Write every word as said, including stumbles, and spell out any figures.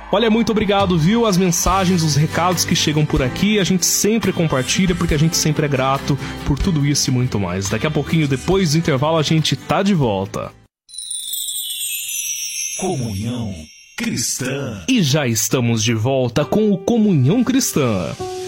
Olha, muito obrigado, viu? As mensagens, os recados que chegam por aqui, a gente sempre compartilha porque a gente sempre é grato por tudo isso e muito mais. Daqui a pouquinho, depois do intervalo, a gente tá de volta. Comunhão Cristã. E já estamos de volta com o Comunhão Cristã.